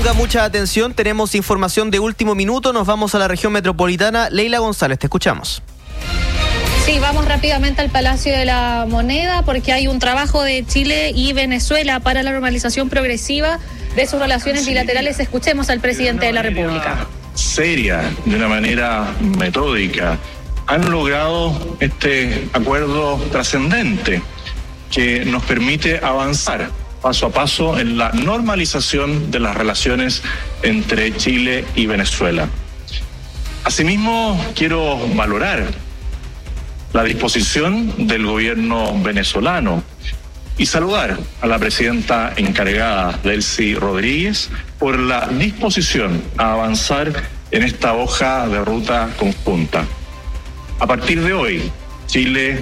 Ponga mucha atención, tenemos información de último minuto, nos vamos a la región metropolitana. Leila González, te escuchamos. Sí, vamos rápidamente al Palacio de la Moneda porque hay un trabajo de Chile y Venezuela para la normalización progresiva de sus relaciones bilaterales. Escuchemos al presidente de la República. Seria, de una manera metódica, han logrado este acuerdo trascendente que nos permite avanzar paso a paso en la normalización de las relaciones entre Chile y Venezuela. Asimismo, quiero valorar la disposición del gobierno venezolano y saludar a la presidenta encargada, Delcy Rodríguez, por la disposición a avanzar en esta hoja de ruta conjunta. A partir de hoy, Chile